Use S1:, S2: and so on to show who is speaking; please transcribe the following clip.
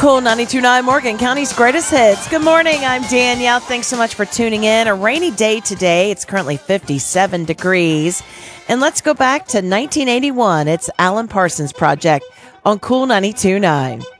S1: Cool 92.9 Morgan County's greatest hits. Good morning. I'm Danielle. Thanks so much for tuning in. A rainy day today. It's currently 57 degrees. And let's go back to 1981. It's Alan Parsons Project on Cool 92.9.